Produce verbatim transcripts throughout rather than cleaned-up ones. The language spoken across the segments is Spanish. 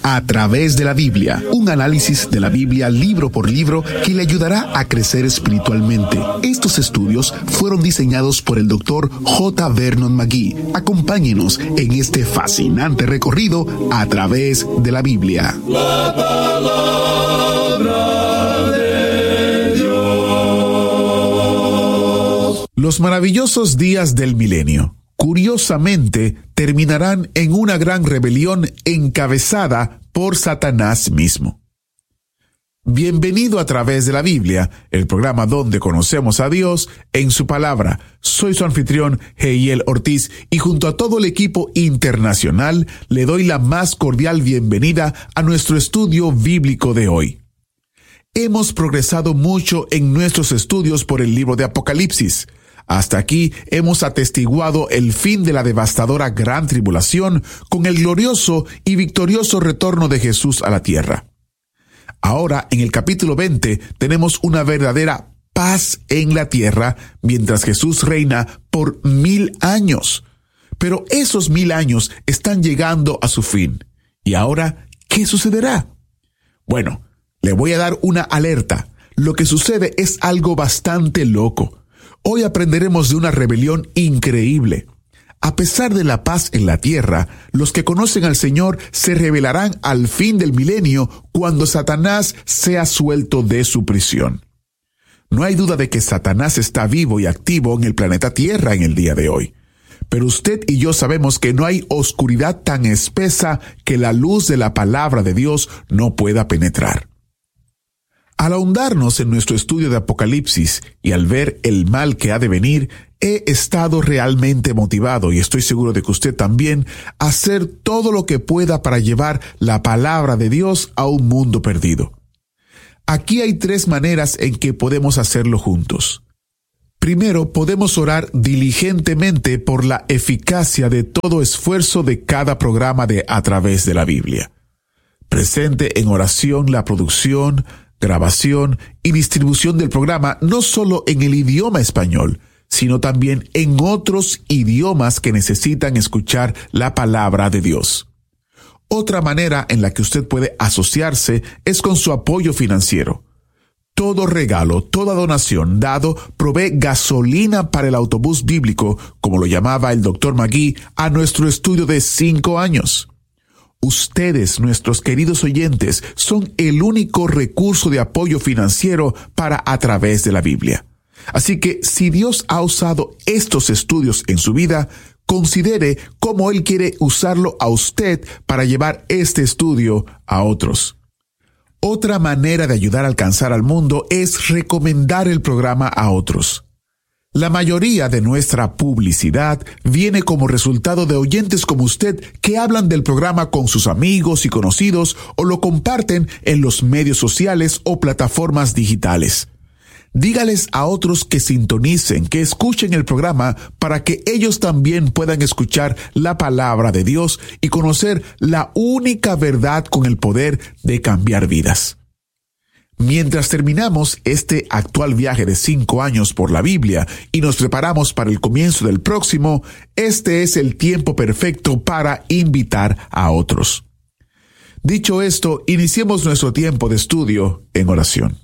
A través de la Biblia, un análisis de la Biblia libro por libro que le ayudará a crecer espiritualmente. Estos estudios fueron diseñados por el doctor J. Vernon McGee. Acompáñenos en este fascinante recorrido a través de la Biblia. La palabra de Dios. Los maravillosos días del milenio, curiosamente, terminarán en una gran rebelión encabezada por Satanás mismo. Bienvenido a través de la Biblia, el programa donde conocemos a Dios en su palabra. Soy su anfitrión, Heiel Ortiz, y junto a todo el equipo internacional, le doy la más cordial bienvenida a nuestro estudio bíblico de hoy. Hemos progresado mucho en nuestros estudios por el libro de Apocalipsis. Hasta aquí hemos atestiguado el fin de la devastadora gran tribulación con el glorioso y victorioso retorno de Jesús a la tierra. Ahora, en el capítulo veinte, tenemos una verdadera paz en la tierra mientras Jesús reina por mil años. Pero esos mil años están llegando a su fin. ¿Y ahora qué sucederá? Bueno, le voy a dar una alerta. Lo que sucede es algo bastante loco. Hoy aprenderemos de una rebelión increíble. A pesar de la paz en la tierra, los que conocen al Señor se revelarán al fin del milenio cuando Satanás sea suelto de su prisión. No hay duda de que Satanás está vivo y activo en el planeta Tierra en el día de hoy. Pero usted y yo sabemos que no hay oscuridad tan espesa que la luz de la palabra de Dios no pueda penetrar. Al ahondarnos en nuestro estudio de Apocalipsis y al ver el mal que ha de venir, he estado realmente motivado, y estoy seguro de que usted también, a hacer todo lo que pueda para llevar la palabra de Dios a un mundo perdido. Aquí hay tres maneras en que podemos hacerlo juntos. Primero, podemos orar diligentemente por la eficacia de todo esfuerzo de cada programa de A Través de la Biblia. Presente en oración la producción, grabación y distribución del programa no solo en el idioma español, sino también en otros idiomas que necesitan escuchar la palabra de Dios. Otra manera en la que usted puede asociarse es con su apoyo financiero. Todo regalo, toda donación dado provee gasolina para el autobús bíblico, como lo llamaba el doctor McGee, a nuestro estudio de cinco años. Ustedes, nuestros queridos oyentes, son el único recurso de apoyo financiero para A Través de la Biblia. Así que, si Dios ha usado estos estudios en su vida, considere cómo Él quiere usarlo a usted para llevar este estudio a otros. Otra manera de ayudar a alcanzar al mundo es recomendar el programa a otros. La mayoría de nuestra publicidad viene como resultado de oyentes como usted que hablan del programa con sus amigos y conocidos o lo comparten en los medios sociales o plataformas digitales. Dígales a otros que sintonicen, que escuchen el programa para que ellos también puedan escuchar la palabra de Dios y conocer la única verdad con el poder de cambiar vidas. Mientras terminamos este actual viaje de cinco años por la Biblia y nos preparamos para el comienzo del próximo, este es el tiempo perfecto para invitar a otros. Dicho esto, iniciemos nuestro tiempo de estudio en oración.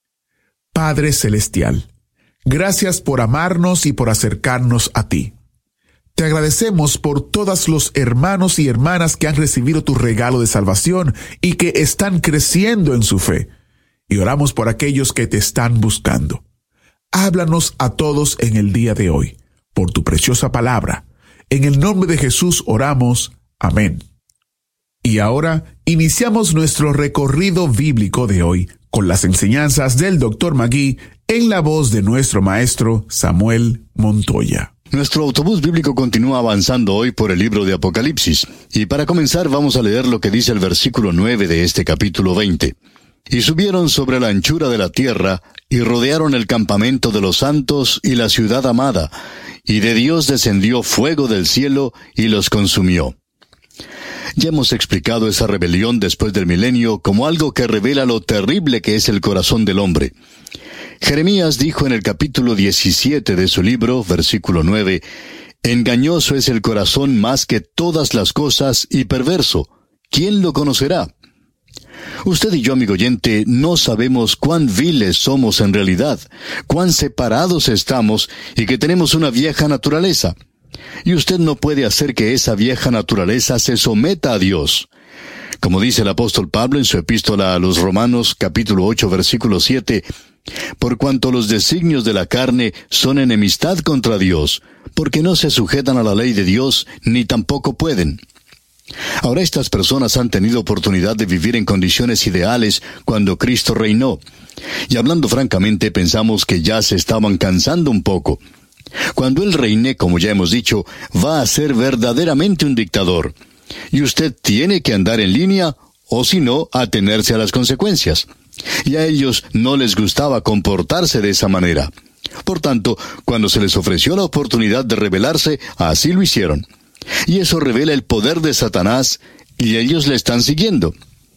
Padre Celestial, gracias por amarnos y por acercarnos a ti. Te agradecemos por todos los hermanos y hermanas que han recibido tu regalo de salvación y que están creciendo en su fe. Y oramos por aquellos que te están buscando. Háblanos a todos en el día de hoy, por tu preciosa palabra. En el nombre de Jesús oramos. Amén. Y ahora iniciamos nuestro recorrido bíblico de hoy con las enseñanzas del doctor McGee en la voz de nuestro maestro Samuel Montoya. Nuestro autobús bíblico continúa avanzando hoy por el libro de Apocalipsis. Y para comenzar vamos a leer lo que dice el versículo nueve de este capítulo veinte. Y subieron sobre la anchura de la tierra, y rodearon el campamento de los santos y la ciudad amada, y de Dios descendió fuego del cielo, y los consumió. Ya hemos explicado esa rebelión después del milenio como algo que revela lo terrible que es el corazón del hombre. Jeremías dijo en el capítulo diecisiete de su libro, versículo nueve, «Engañoso es el corazón más que todas las cosas y perverso. ¿Quién lo conocerá?» Usted y yo, amigo oyente, no sabemos cuán viles somos en realidad, cuán separados estamos y que tenemos una vieja naturaleza. Y usted no puede hacer que esa vieja naturaleza se someta a Dios. Como dice el apóstol Pablo en su epístola a los Romanos, capítulo ocho, versículo siete, por cuanto los designios de la carne son enemistad contra Dios, porque no se sujetan a la ley de Dios, ni tampoco pueden. Ahora estas personas han tenido oportunidad de vivir en condiciones ideales cuando Cristo reinó. Y hablando francamente, pensamos que ya se estaban cansando un poco. Cuando Él reine, como ya hemos dicho, va a ser verdaderamente un dictador. Y usted tiene que andar en línea, o si no, atenerse a las consecuencias. Y a ellos no les gustaba comportarse de esa manera. Por tanto, cuando se les ofreció la oportunidad de rebelarse, así lo hicieron. Y eso revela el poder de Satanás, y ellos le están siguiendo.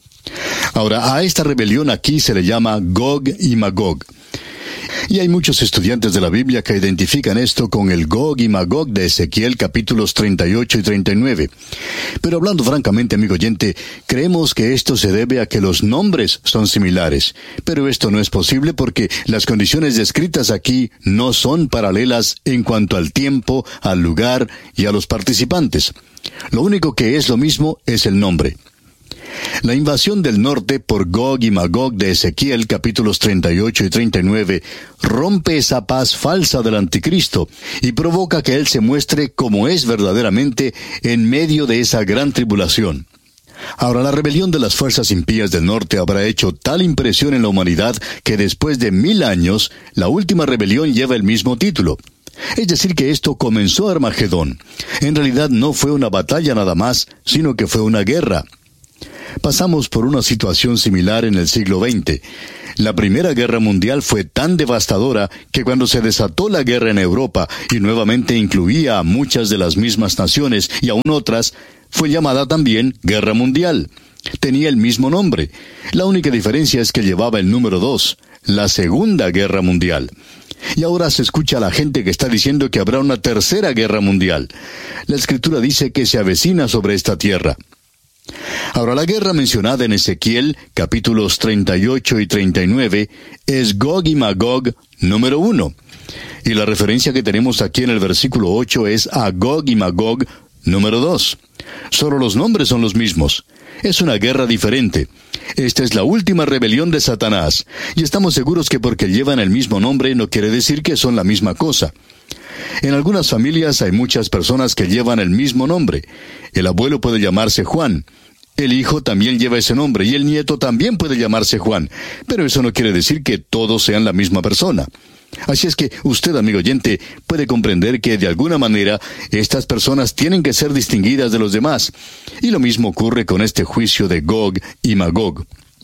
Ahora, a esta rebelión aquí se le llama Gog y Magog. Y hay muchos estudiantes de la Biblia que identifican esto con el Gog y Magog de Ezequiel capítulos treinta y ocho y treinta y nueve. Pero hablando francamente, amigo oyente, creemos que esto se debe a que los nombres son similares. Pero esto no es posible porque las condiciones descritas aquí no son paralelas en cuanto al tiempo, al lugar y a los participantes. Lo único que es lo mismo es el nombre. La invasión del norte por Gog y Magog de Ezequiel capítulos treinta y ocho y treinta y nueve rompe esa paz falsa del anticristo y provoca que él se muestre como es verdaderamente en medio de esa gran tribulación. Ahora, la rebelión de las fuerzas impías del norte habrá hecho tal impresión en la humanidad que después de mil años, la última rebelión lleva el mismo título. Es decir, que esto comenzó Armagedón. En realidad no fue una batalla nada más, sino que fue una guerra. Pasamos por una situación similar en el siglo veinte. La Primera Guerra Mundial fue tan devastadora que cuando se desató la guerra en Europa y nuevamente incluía a muchas de las mismas naciones y aún otras, fue llamada también Guerra Mundial. Tenía el mismo nombre. La única diferencia es que llevaba el número dos, la Segunda Guerra Mundial. Y ahora se escucha a la gente que está diciendo que habrá una Tercera Guerra Mundial. La Escritura dice que se avecina sobre esta tierra. Ahora, la guerra mencionada en Ezequiel, capítulos treinta y ocho y treinta y nueve, es Gog y Magog número uno. Y la referencia que tenemos aquí en el versículo ocho es a Gog y Magog número dos. Solo los nombres son los mismos. Es una guerra diferente. Esta es la última rebelión de Satanás. Y estamos seguros que porque llevan el mismo nombre no quiere decir que son la misma cosa. En algunas familias hay muchas personas que llevan el mismo nombre. El abuelo puede llamarse Juan. El hijo también lleva ese nombre y el nieto también puede llamarse Juan. Pero eso no quiere decir que todos sean la misma persona. Así es que usted, amigo oyente, puede comprender que de alguna manera estas personas tienen que ser distinguidas de los demás. Y lo mismo ocurre con este juicio de Gog y Magog.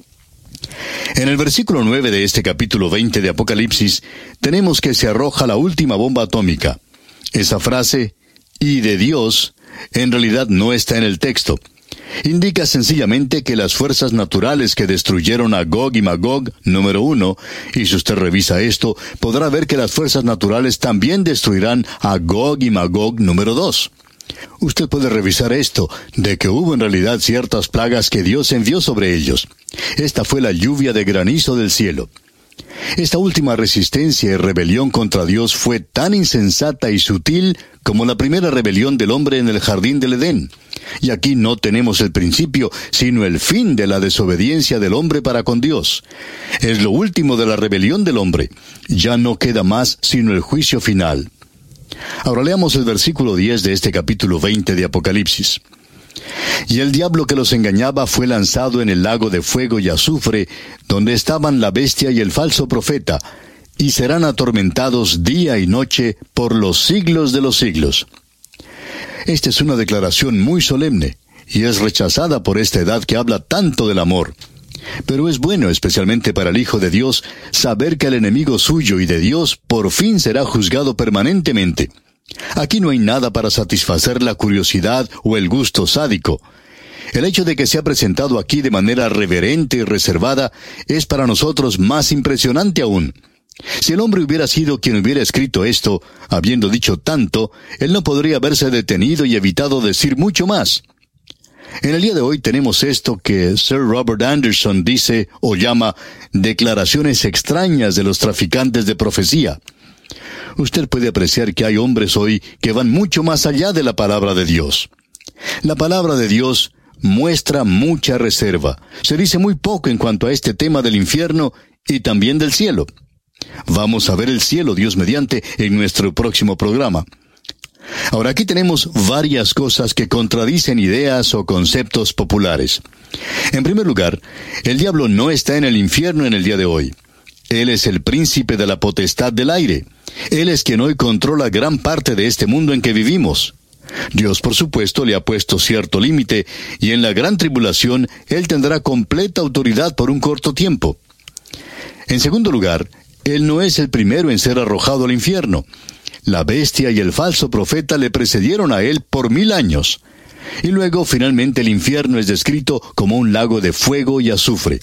En el versículo nueve de este capítulo veinte de Apocalipsis, tenemos que se arroja la última bomba atómica. Esa frase, y de Dios, en realidad no está en el texto. Indica sencillamente que las fuerzas naturales que destruyeron a Gog y Magog, número uno, y si usted revisa esto, podrá ver que las fuerzas naturales también destruirán a Gog y Magog, número dos. Usted puede revisar esto, de que hubo en realidad ciertas plagas que Dios envió sobre ellos. Esta fue la lluvia de granizo del cielo. Esta última resistencia y rebelión contra Dios fue tan insensata y sutil como la primera rebelión del hombre en el jardín del Edén. Y aquí no tenemos el principio, sino el fin de la desobediencia del hombre para con Dios. Es lo último de la rebelión del hombre. Ya no queda más sino el juicio final. Ahora leamos el versículo diez de este capítulo veinte de Apocalipsis. Y el diablo que los engañaba fue lanzado en el lago de fuego y azufre, donde estaban la bestia y el falso profeta, y serán atormentados día y noche por los siglos de los siglos. Esta es una declaración muy solemne, y es rechazada por esta edad que habla tanto del amor. Pero es bueno, especialmente para el Hijo de Dios, saber que el enemigo suyo y de Dios por fin será juzgado permanentemente. Aquí no hay nada para satisfacer la curiosidad o el gusto sádico. El hecho de que sea presentado aquí de manera reverente y reservada es para nosotros más impresionante aún. Si el hombre hubiera sido quien hubiera escrito esto, habiendo dicho tanto, él no podría haberse detenido y evitado decir mucho más. En el día de hoy tenemos esto que Sir Robert Anderson dice o llama declaraciones extrañas de los traficantes de profecía. Usted puede apreciar que hay hombres hoy que van mucho más allá de la palabra de Dios. La palabra de Dios muestra mucha reserva. Se dice muy poco en cuanto a este tema del infierno y también del cielo. Vamos a ver el cielo, Dios mediante, en nuestro próximo programa. Ahora, aquí tenemos varias cosas que contradicen ideas o conceptos populares. En primer lugar, el diablo no está en el infierno en el día de hoy. Él es el príncipe de la potestad del aire. Él es quien hoy controla gran parte de este mundo en que vivimos. Dios, por supuesto, le ha puesto cierto límite, y en la gran tribulación, Él tendrá completa autoridad por un corto tiempo. En segundo lugar, Él no es el primero en ser arrojado al infierno. La bestia y el falso profeta le precedieron a Él por mil años. Y luego, finalmente, el infierno es descrito como un lago de fuego y azufre.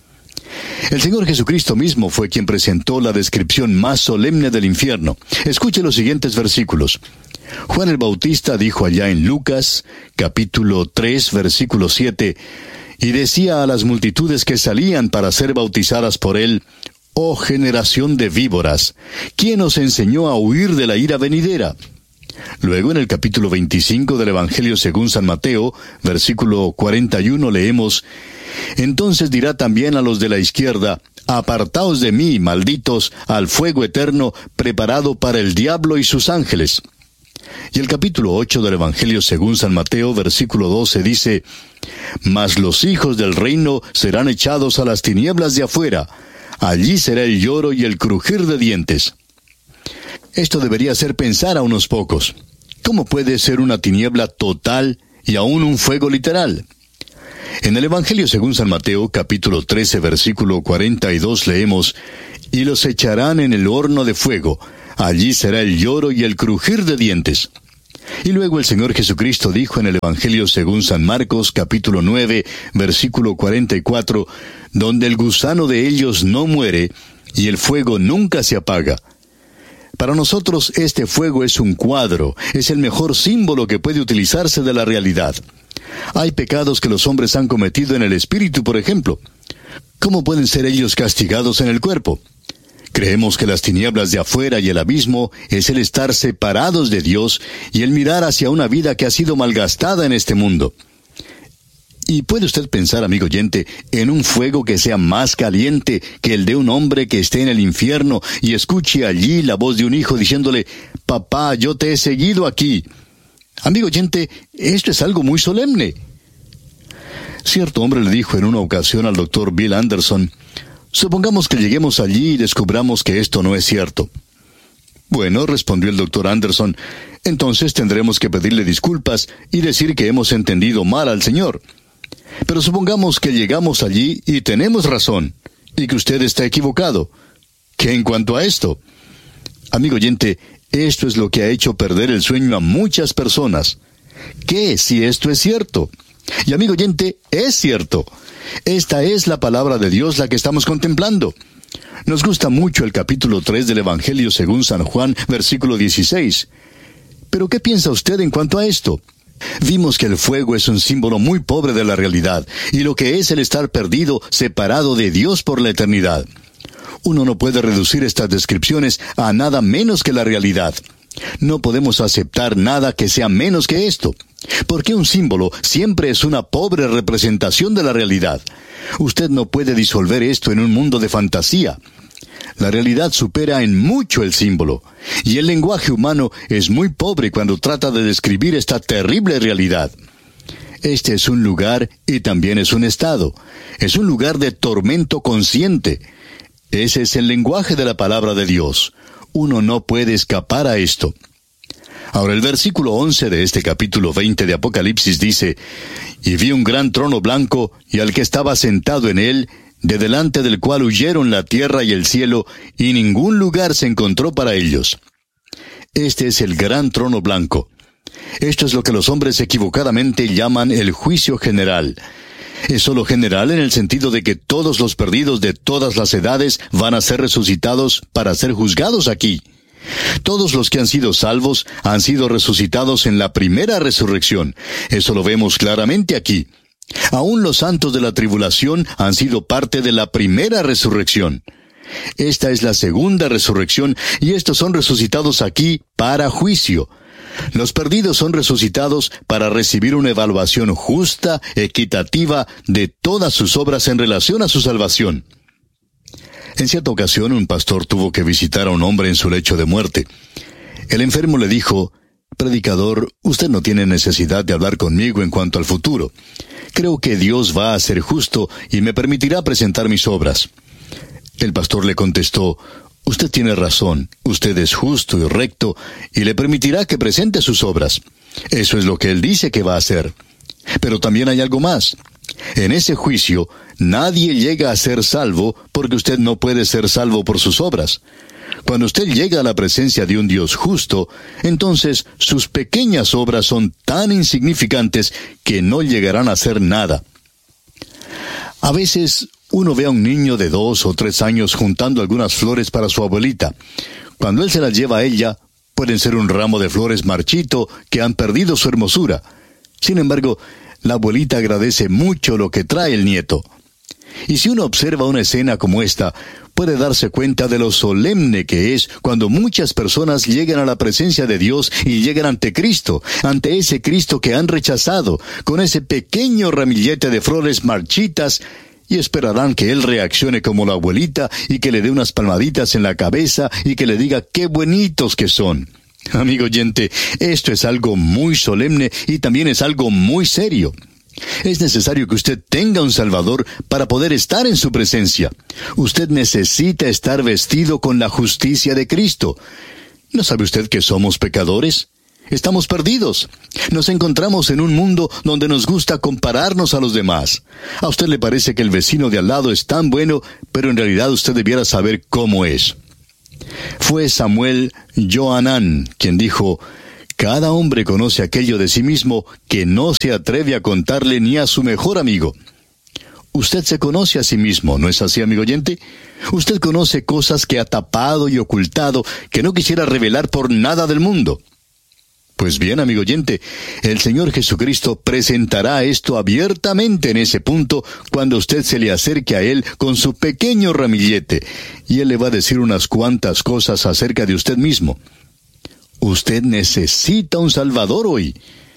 El Señor Jesucristo mismo fue quien presentó la descripción más solemne del infierno. Escuche los siguientes versículos. Juan el Bautista dijo allá en Lucas, capítulo tres, versículo siete, y decía a las multitudes que salían para ser bautizadas por él: «Oh generación de víboras, ¿quién os enseñó a huir de la ira venidera?». Luego en el capítulo veinticinco del Evangelio según San Mateo, versículo cuarenta y uno, leemos: «Entonces dirá también a los de la izquierda: Apartaos de mí, malditos, al fuego eterno, preparado para el diablo y sus ángeles». Y el capítulo ocho del Evangelio según San Mateo, versículo doce, dice: «Mas los hijos del reino serán echados a las tinieblas de afuera. Allí será el lloro y el crujir de dientes». Esto debería hacer pensar a unos pocos. ¿Cómo puede ser una tiniebla total y aún un fuego literal? En el Evangelio según San Mateo, capítulo trece, versículo cuarenta y dos, leemos: «Y los echarán en el horno de fuego. Allí será el lloro y el crujir de dientes». Y luego el Señor Jesucristo dijo en el Evangelio según San Marcos, capítulo nueve, versículo cuarenta y cuatro, «Donde el gusano de ellos no muere, y el fuego nunca se apaga». Para nosotros este fuego es un cuadro, es el mejor símbolo que puede utilizarse de la realidad. Hay pecados que los hombres han cometido en el espíritu, por ejemplo. ¿Cómo pueden ser ellos castigados en el cuerpo? Creemos que las tinieblas de afuera y el abismo es el estar separados de Dios y el mirar hacia una vida que ha sido malgastada en este mundo. ¿Y puede usted pensar, amigo oyente, en un fuego que sea más caliente que el de un hombre que esté en el infierno y escuche allí la voz de un hijo diciéndole: «Papá, yo te he seguido aquí»? Amigo oyente, esto es algo muy solemne. Cierto hombre le dijo en una ocasión al doctor Bill Anderson: «Supongamos que lleguemos allí y descubramos que esto no es cierto». «Bueno», respondió el doctor Anderson, «entonces tendremos que pedirle disculpas y decir que hemos entendido mal al Señor. Pero supongamos que llegamos allí y tenemos razón, y que usted está equivocado. ¿Qué en cuanto a esto?». Amigo oyente, esto es lo que ha hecho perder el sueño a muchas personas. ¿Qué si esto es cierto? Y amigo oyente, es cierto. Esta es la palabra de Dios la que estamos contemplando. Nos gusta mucho el capítulo tres del Evangelio según San Juan, versículo dieciséis. Pero ¿qué piensa usted en cuanto a esto? Vimos que el fuego es un símbolo muy pobre de la realidad, y lo que es el estar perdido, separado de Dios por la eternidad. Uno no puede reducir estas descripciones a nada menos que la realidad. No podemos aceptar nada que sea menos que esto, porque un símbolo siempre es una pobre representación de la realidad. Usted no puede disolver esto en un mundo de fantasía. La realidad supera en mucho el símbolo, y el lenguaje humano es muy pobre cuando trata de describir esta terrible realidad. Este es un lugar y también es un estado. Es un lugar de tormento consciente. Ese es el lenguaje de la palabra de Dios. Uno no puede escapar a esto. Ahora el versículo once de este capítulo veinte de Apocalipsis dice: «Y vi un gran trono blanco, y al que estaba sentado en él, de delante del cual huyeron la tierra y el cielo, y ningún lugar se encontró para ellos». Este es el gran trono blanco. Esto es lo que los hombres equivocadamente llaman el juicio general. Es solo general en el sentido de que todos los perdidos de todas las edades van a ser resucitados para ser juzgados aquí. Todos los que han sido salvos han sido resucitados en la primera resurrección. Eso lo vemos claramente aquí. Aún los santos de la tribulación han sido parte de la primera resurrección. Esta es la segunda resurrección, y estos son resucitados aquí para juicio. Los perdidos son resucitados para recibir una evaluación justa, equitativa, de todas sus obras en relación a su salvación. En cierta ocasión, un pastor tuvo que visitar a un hombre en su lecho de muerte. El enfermo le dijo: «Predicador, usted no tiene necesidad de hablar conmigo en cuanto al futuro. Creo que Dios va a ser justo y me permitirá presentar mis obras». El pastor le contestó: «Usted tiene razón, usted es justo y recto, y le permitirá que presente sus obras. Eso es lo que él dice que va a hacer. Pero también hay algo más. En ese juicio, nadie llega a ser salvo porque usted no puede ser salvo por sus obras. Cuando usted llega a la presencia de un Dios justo, entonces sus pequeñas obras son tan insignificantes que no llegarán a ser nada». A veces uno ve a un niño de dos o tres años juntando algunas flores para su abuelita. Cuando él se las lleva a ella, pueden ser un ramo de flores marchito que han perdido su hermosura. Sin embargo, la abuelita agradece mucho lo que trae el nieto. Y si uno observa una escena como esta, puede darse cuenta de lo solemne que es cuando muchas personas llegan a la presencia de Dios y llegan ante Cristo, ante ese Cristo que han rechazado, con ese pequeño ramillete de flores marchitas, y esperarán que Él reaccione como la abuelita y que le dé unas palmaditas en la cabeza y que le diga qué bonitos que son. Amigo oyente, esto es algo muy solemne y también es algo muy serio. Es necesario que usted tenga un Salvador para poder estar en su presencia. Usted necesita estar vestido con la justicia de Cristo. ¿No sabe usted que somos pecadores? Estamos perdidos. Nos encontramos en un mundo donde nos gusta compararnos a los demás. A usted le parece que el vecino de al lado es tan bueno, pero en realidad usted debiera saber cómo es. Fue Samuel Johanán quien dijo: «Cada hombre conoce aquello de sí mismo que no se atreve a contarle ni a su mejor amigo». Usted se conoce a sí mismo, ¿no es así, amigo oyente? Usted conoce cosas que ha tapado y ocultado, que no quisiera revelar por nada del mundo. Pues bien, amigo oyente, el Señor Jesucristo presentará esto abiertamente en ese punto cuando usted se le acerque a Él con su pequeño ramillete, y Él le va a decir unas cuantas cosas acerca de usted mismo. Usted necesita un Salvador hoy.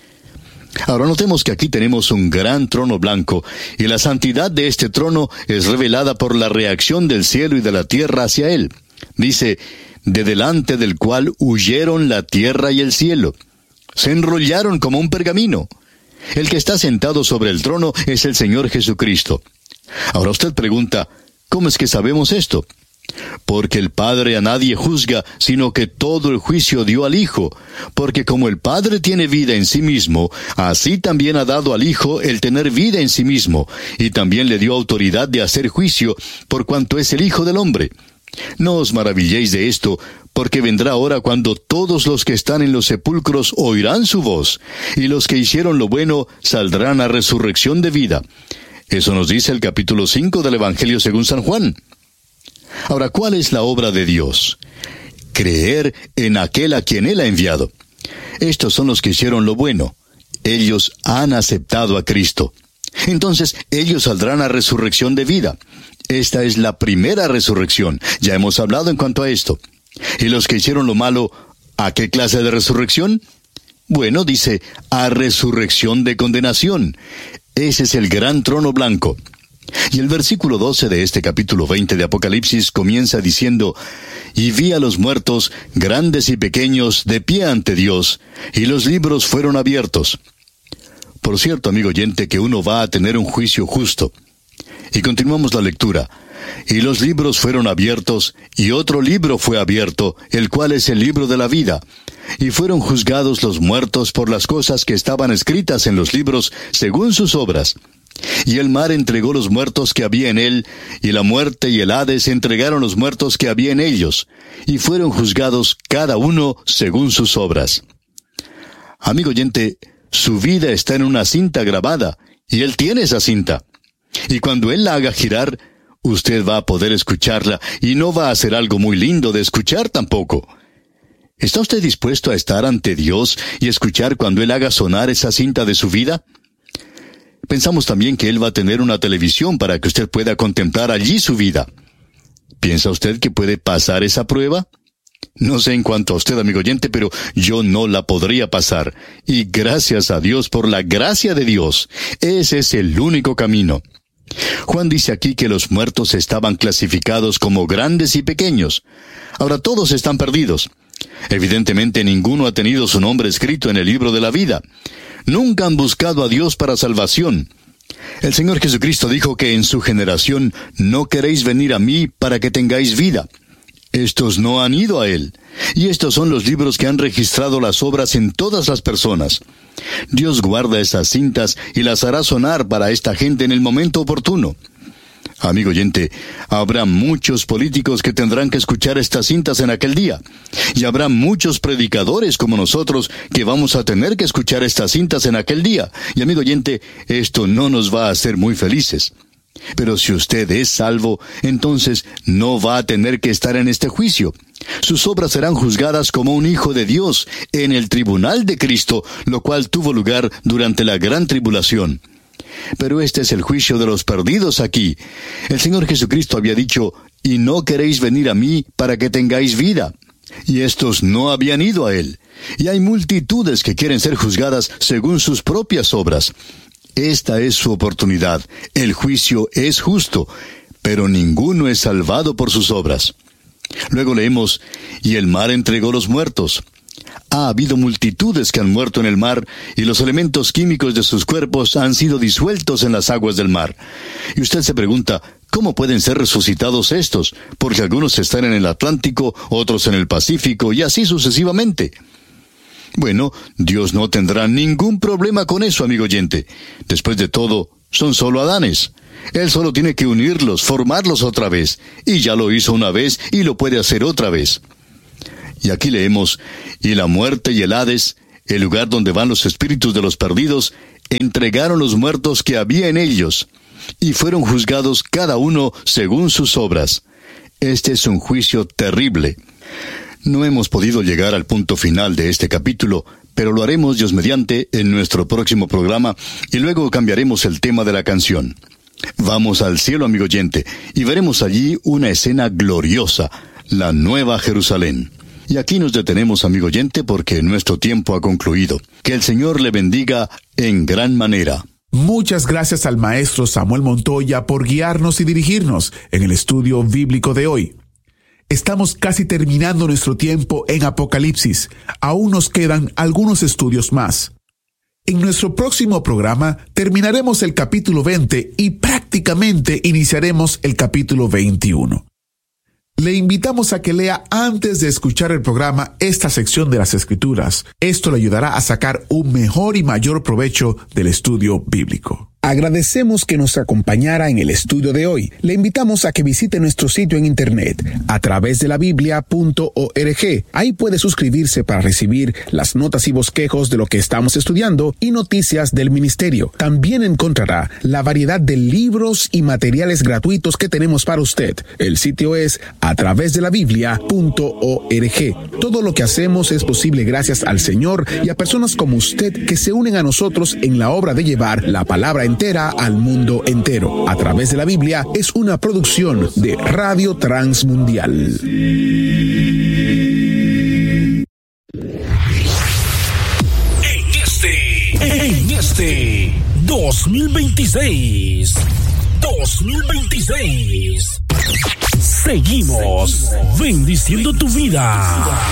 Ahora notemos que aquí tenemos un gran trono blanco, y la santidad de este trono es revelada por la reacción del cielo y de la tierra hacia Él. Dice: «de delante del cual huyeron la tierra y el cielo». Se enrollaron como un pergamino. El que está sentado sobre el trono es el Señor Jesucristo. Ahora usted pregunta: ¿cómo es que sabemos esto? Porque el Padre a nadie juzga, sino que todo el juicio dio al Hijo. Porque como el Padre tiene vida en sí mismo, así también ha dado al Hijo el tener vida en sí mismo, y también le dio autoridad de hacer juicio, por cuanto es el Hijo del hombre. No os maravilléis de esto, porque vendrá hora cuando todos los que están en los sepulcros oirán su voz, y los que hicieron lo bueno saldrán a resurrección de vida. Eso nos dice el capítulo cinco del Evangelio según San Juan. Ahora, ¿cuál es la obra de Dios? Creer en aquel a quien Él ha enviado. Estos son los que hicieron lo bueno. Ellos han aceptado a Cristo. Entonces, ellos saldrán a resurrección de vida. Esta es la primera resurrección. Ya hemos hablado en cuanto a esto. ¿Y los que hicieron lo malo, a qué clase de resurrección? Bueno, dice, a resurrección de condenación. Ese es el gran trono blanco. Y el versículo doce de este capítulo veinte de Apocalipsis comienza diciendo: «Y vi a los muertos, grandes y pequeños, de pie ante Dios, y los libros fueron abiertos». Por cierto, amigo oyente, que uno va a tener un juicio justo. Y continuamos la lectura. «Y los libros fueron abiertos, y otro libro fue abierto, el cual es el libro de la vida. Y fueron juzgados los muertos por las cosas que estaban escritas en los libros, según sus obras. Y el mar entregó los muertos que había en él, y la muerte y el Hades entregaron los muertos que había en ellos, y fueron juzgados cada uno según sus obras». Amigo oyente, su vida está en una cinta grabada, y Él tiene esa cinta. Y cuando Él la haga girar, usted va a poder escucharla, y no va a ser algo muy lindo de escuchar tampoco. ¿Está usted dispuesto a estar ante Dios y escuchar cuando Él haga sonar esa cinta de su vida? Pensamos también que Él va a tener una televisión para que usted pueda contemplar allí su vida. ¿Piensa usted que puede pasar esa prueba? No sé en cuanto a usted, amigo oyente, pero yo no la podría pasar. Y gracias a Dios por la gracia de Dios. Ese es el único camino. Juan dice aquí que los muertos estaban clasificados como grandes y pequeños. Ahora todos están perdidos. Evidentemente ninguno ha tenido su nombre escrito en el libro de la vida. Nunca han buscado a Dios para salvación. El Señor Jesucristo dijo que en su generación no queréis venir a mí para que tengáis vida. Estos no han ido a Él. Y estos son los libros que han registrado las obras en todas las personas. Dios guarda esas cintas y las hará sonar para esta gente en el momento oportuno. Amigo oyente, habrá muchos políticos que tendrán que escuchar estas cintas en aquel día. Y habrá muchos predicadores como nosotros que vamos a tener que escuchar estas cintas en aquel día. Y amigo oyente, esto no nos va a hacer muy felices. Pero si usted es salvo, entonces no va a tener que estar en este juicio. Sus obras serán juzgadas como un hijo de Dios en el tribunal de Cristo, lo cual tuvo lugar durante la gran tribulación. Pero este es el juicio de los perdidos aquí. El Señor Jesucristo había dicho, «Y no queréis venir a mí para que tengáis vida». Y estos no habían ido a Él. Y hay multitudes que quieren ser juzgadas según sus propias obras. Esta es su oportunidad. El juicio es justo, pero ninguno es salvado por sus obras. Luego leemos, «Y el mar entregó los muertos». Ha habido multitudes que han muerto en el mar, y los elementos químicos de sus cuerpos han sido disueltos en las aguas del mar. Y usted se pregunta, ¿cómo pueden ser resucitados estos? Porque algunos están en el Atlántico, otros en el Pacífico, y así sucesivamente. Bueno, Dios no tendrá ningún problema con eso, amigo oyente. Después de todo, son solo Adanes. Él solo tiene que unirlos, formarlos otra vez. Y ya lo hizo una vez y lo puede hacer otra vez. Y aquí leemos, «Y la muerte y el Hades, el lugar donde van los espíritus de los perdidos, entregaron los muertos que había en ellos, y fueron juzgados cada uno según sus obras». Este es un juicio terrible. No hemos podido llegar al punto final de este capítulo, pero lo haremos Dios mediante en nuestro próximo programa, y luego cambiaremos el tema de la canción. Vamos al cielo, amigo oyente, y veremos allí una escena gloriosa, la Nueva Jerusalén. Y aquí nos detenemos, amigo oyente, porque nuestro tiempo ha concluido. Que el Señor le bendiga en gran manera. Muchas gracias al maestro Samuel Montoya por guiarnos y dirigirnos en el estudio bíblico de hoy. Estamos casi terminando nuestro tiempo en Apocalipsis. Aún nos quedan algunos estudios más. En nuestro próximo programa terminaremos el capítulo veinte y prácticamente iniciaremos el capítulo veintiuno. Le invitamos a que lea antes de escuchar el programa esta sección de las Escrituras. Esto le ayudará a sacar un mejor y mayor provecho del estudio bíblico. Agradecemos que nos acompañara en el estudio de hoy. Le invitamos a que visite nuestro sitio en internet a través de la biblia punto org. Ahí puede suscribirse para recibir las notas y bosquejos de lo que estamos estudiando y noticias del ministerio. También encontrará la variedad de libros y materiales gratuitos que tenemos para usted. El sitio es a través de la biblia punto org. Todo lo que hacemos es posible gracias al Señor y a personas como usted que se unen a nosotros en la obra de llevar la palabra entera al mundo entero. A través de la Biblia es una producción de Radio Transmundial. En este, en este dos mil veintiséis, dos mil veintiséis, seguimos bendiciendo tu vida.